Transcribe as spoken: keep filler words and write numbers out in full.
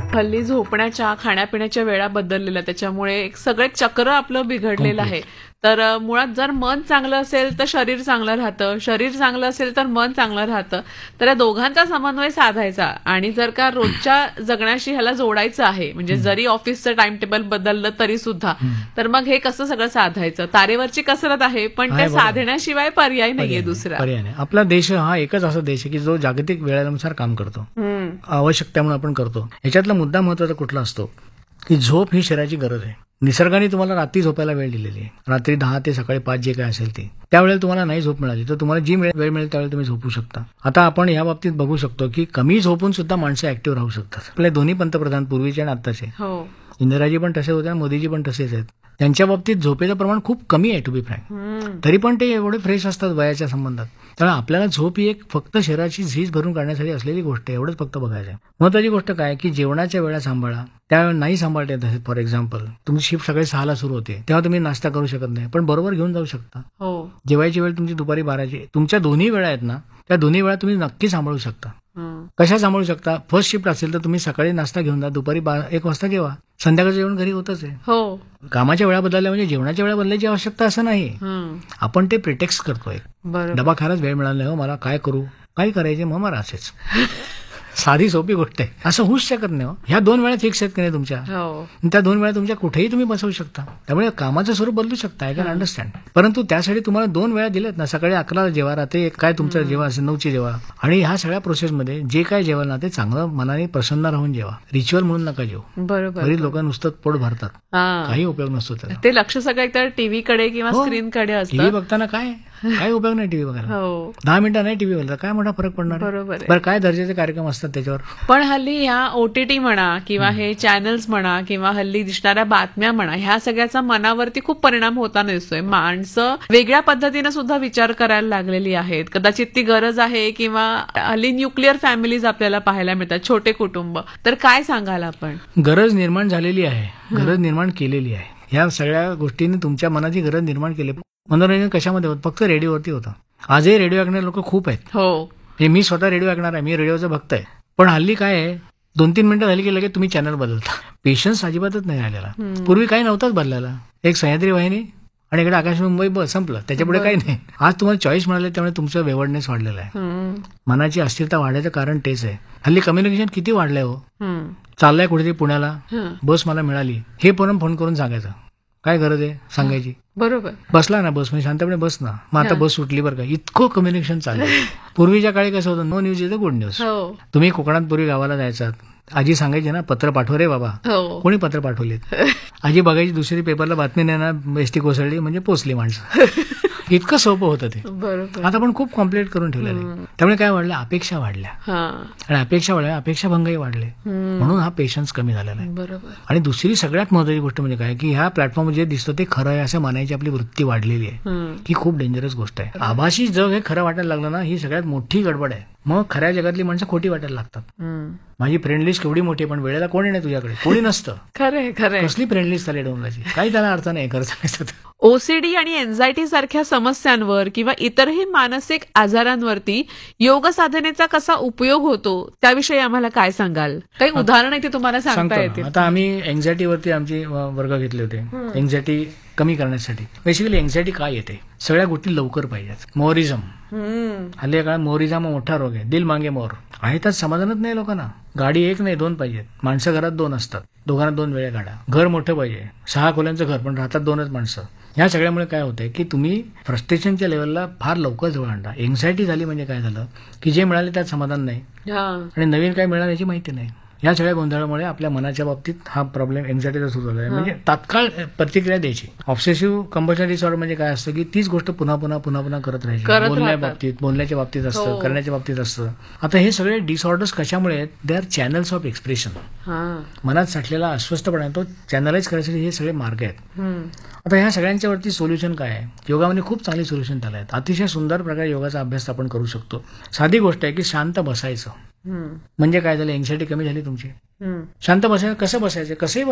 हल्ली झोपण्याच्या खाण्यापिण्याच्या वेळा बदललेल्या त्याच्यामुळे एक सगळे चक्र आपलं बिघडलेलं आहे. तर मुळात जर मन चांगलं असेल तर शरीर चांगलं राहतं, शरीर चांगलं असेल तर मन चांगलं राहतं. तर या दोघांचा समन्वय साधायचा आणि जर का रोजच्या जगण्याशी ह्याला जोडायचं आहे, म्हणजे जरी ऑफिसचं टाइम टेबल बदललं तरी सुद्धा, तर मग हे कसं सगळं साधायचं? तारेवरची कसरत आहे, पण ते साधण्याशिवाय पर्याय नाहीये दुसरा. पर्याय नाही. आपला देश हा एकच असा देश आहे की जो जागतिक वेळेनुसार काम करतो, आवश्यकता म्हणून आपण करतो. ह्याच्यातला मुद्दा महत्वाचा कुठला असतो की झोप ही शरीराची गरज आहे. निसर्गाने तुम्हाला रात्री झोपायला वेळ दिलेली आहे, रात्री दहा ते सकाळी पाच जे काय असेल ते. त्यावेळेला तुम्हाला नाही झोप मिळाली तर तुम्हाला जी वेळ मिळेल त्यावेळेला तुम्ही झोपू शकता. आता आपण या बाबतीत बघू शकतो की कमी झोपून सुद्धा माणसं ऍक्टिव्ह राहू शकतात. आपले दोन्ही पंतप्रधान पूर्वीचे आणि आत्ताचे, इंदिराजी पण तसे होते आणि मोदीजी पण तसेच आहेत. त्यांच्या बाबतीत झोपेचं प्रमाण खूप कमी आहे टू बी फ्रँक, तरी पण ते एवढे फ्रेश असतात वयाच्या संबंधात. त्यामुळे आपल्याला झोप ही एक फक्त शरीराची झीज भरून काढण्यासाठी असलेली गोष्ट आहे, एवढंच फक्त बघायचं आहे. महत्वाची गोष्ट काय की जेवणाच्या वेळा सांभाळा. त्या नाही सांभाळता येत असेल, फॉर एक्झाम्पल तुमची शिफ्ट सकाळी सहाला सुरू होते तेव्हा तुम्ही नाश्ता करू शकत नाही, पण बरोबर घेऊन जाऊ शकता. जेवायची वेळ तुमची दुपारी बाराची, तुमच्या दोन्ही वेळा आहेत ना, त्या दोन्ही वेळा तुम्ही नक्की सांभाळू शकता. कशा सांभाळू शकता? फर्स्ट शिफ्ट असेल तर तुम्ही सकाळी नाश्ता घेऊन जा, दुपारी एक वाजता जेवा, संध्याकाळचं जेवण घरी होतच आहे. हो, कामाच्या वेळा बदलल्या म्हणजे जेवणाच्या वेळा बदलायची आवश्यकता असं नाही. आपण ते प्रिटेक्स्ट करतोय. डबा खायलाच वेळ मिळाला नाही, मला काय करू, काय करायचे, मग मला असेच. साधी सोपी गोष्ट आहे, असं होऊच शकत नाही. ह्या दोन वेळा फिक्स आहेत की नाही तुमच्या, त्या दोन वेळा तुमच्या कुठेही तुम्ही बसवू शकता. त्यामुळे कामाचं स्वरूप बदलू शकता, आय कॅन अंडरस्टँड. परंतु त्यासाठी तुम्हाला दोन वेळा दिलेत ना, सकाळी अकराला जेवा, रात्री काय तुमचं जेवा असेल नऊची जेवा. आणि ह्या सगळ्या प्रोसेसमध्ये जे काय जेवण ना ते चांगलं मनाने प्रसन्न राहून जेवा. रिच्युअल म्हणून नका जेवू. बरोबर. बरीच लोक नुसतं पोट भरतात, काही उपयोग नसतो त्याला. ते लक्ष सगळं एकतर टीव्हीकडे किंवा स्क्रीनकडे असतं. टीव्ही बघताना काय काय उपयोग नाही टीव्ही बघायला. दहा मिनिटं नाही टीव्ही बघायला काय मोठा फरक पडणार. बरोबर. बरं, काय दर्जाचे कार्यक्रम असतात त्याच्यावर. पण हल्ली ह्या ओटीटी म्हणा किंवा हे चॅनल्स म्हणा किंवा हल्ली दिसणाऱ्या बातम्या म्हणा, ह्या सगळ्याचा मनावरती खूप परिणाम होताना दिसतोय. माणसं वेगळ्या पद्धतीने सुद्धा विचार करायला लागलेली आहेत. कदाचित ती गरज आहे किंवा हल्ली न्यूक्लिअर फॅमिलीज आपल्याला पाहायला मिळतात, छोटे कुटुंब. तर काय सांगाल आपण? गरज निर्माण झालेली आहे, गरज निर्माण केलेली आहे. ह्या सगळ्या गोष्टींनी तुमच्या मनाची गरज निर्माण केली. मनोरंजन कशामध्ये होतं? फक्त रेडिओवरती होतं. आजही रेडिओ ऐकणारे लोक खूप आहेत. हो, हे मी स्वतः रेडिओ ऐकणार आहे, मी रेडिओचा भक्त आहे. पण हल्ली काय आहे, दोन तीन मिनिटं झाली की लगेच तुम्ही चॅनल बदलता. पेशन्स अजिबातच नाही राहिलेला. पूर्वी काही नव्हताच बदलायला, एक सह्याद्री वाहिनी आणि इकडे आकाश मुंबई, बस संपलं. त्याच्यापुढे काही नाही. आज तुम्हाला चॉईस मिळाले त्यामुळे तुमचं वेवडनेस वाढलेलं आहे. मनाची अस्थिरता वाढायचं कारण तेच आहे. हल्ली कम्युनिकेशन किती वाढलंय हो. चाललाय कुठेतरी पुण्याला, बस मला मिळाली, हे पण फोन करून सांगायचं. काय गरज आहे सांगायची? बरोबर. बसला ना बस म्हणजे शांतपणे बस ना, मग आता बस सुटली बरं का, इतकं कम्युनिकेशन चाललं. पूर्वीच्या काळी कसं होतं, no news is a good news. तुम्ही कोकणात पूर्वी गावाला जायचात, आजी सांगायची ना पत्र पाठव रे बाबा. कोणी पत्र पाठवलेत? आजी बघायची दुसरी पेपरला बातमी नाही ना, एसटी कोसळली म्हणजे पोचली माणसं. इतकं सोपं होतं ते. बरोबर. आता पण खूप कॉम्प्लिकेट करून ठेवलेलं आहे. त्यामुळे काय वाढलं, अपेक्षा वाढल्या, आणि अपेक्षा वाढल्या, अपेक्षाभंगही वाढले, म्हणून हा पेशन्स कमी झालेला आहे. बरोबर. आणि दुसरी सगळ्यात महत्वाची गोष्ट म्हणजे काय की ह्या प्लॅटफॉर्म जे दिसतं ते खरं आहे असं मानायची आपली वृत्ती वाढलेली आहे, ही खूप डेंजरस गोष्ट आहे. आभासी जग हे खरं वाटायला लागलं ना, ही सगळ्यात मोठी गडबड आहे. मग खऱ्या जगातली माणसं खोटी वाटायला लागतात. माझी फ्रेंड लिस्ट केवढी मोठी आहे पण वेळेला कोणी नाही तुझ्याकडे, कोणी नसतं. खरंय खरंय. कसली फ्रेंड लिस्ट झाली डोंगराची, काही त्याला अर्थ नाही खरं सांगायचं. ओसीडी आणि एन्झायटी सारख्या समस्यांवर किंवा इतरही मानसिक आजारांवरती योग साधनेचा कसा उपयोग होतो त्याविषयी आम्हाला काय सांगाल? काही उदाहरण आहे ते तुम्हाला सांगता येतील? आता आम्ही एन्झायटीवरती आमचे वर्ग घेतले होते, एन्झायटी कमी करण्यासाठी. बेसिकली एन्झायटी काय येते, सगळ्या गोष्टी लवकर पाहिजेत. मोरिझम, हल्ली काळ मोरिझम मोठा रोग आहे. दिल मागे मोर आहे, त्यात समाधानच नाही लोकांना. गाडी एक नाही दोन पाहिजेत, माणसं घरात दोन असतात, दोघांना दोन वेळा गाडा. घर मोठं पाहिजे, सहा खोल्यांचं घर पण राहतात दोनच माणसं. ह्या सगळ्यामुळे काय होतंय की तुम्ही फ्रस्ट्रेशनच्या लेवलला फार लवकर जवळ आणता. एन्झायटी झाली म्हणजे काय झालं की जे मिळाले त्यात समाधान नाही आणि नवीन काय मिळालं याची माहिती नाही. या सगळ्या गोंधळामुळे आपल्या मनाच्या बाबतीत हा प्रॉब्लेम एन्झायटीचा सुरू झाला आहे. म्हणजे तात्काळ प्रतिक्रिया द्यायची. ऑब्सेसिव्ह कंपल्शन डिसऑर्डर म्हणजे काय असतं की तीच गोष्ट पुन्हा पुन्हा पुन्हा पुन्हा करत राहायची. बोलण्या बाबतीत, बोलण्याच्या बाबतीत असतं, करण्याच्या बाबतीत असतं. आता हे सगळे डिसऑर्डर्स कशामुळे आहेत? They are channels of expression. मनात साठलेला अस्वस्थपणा तो चॅनलाइज करण्यासाठी हे सगळे मार्ग आहेत. आता ह्या सगळ्यांच्या वरती सोल्युशन काय आहे? योगामध्ये खूप चांगली सोल्युशन त्याला आहेत. अतिशय सुंदर प्रकारे योगाचा अभ्यास आपण करू शकतो. साधी गोष्ट आहे की शांत बसायचं. म्हणजे काय झालं, एन्झायटी कमी झाली तुमची. शांत बसायचं. कसं बसायचं, कसंही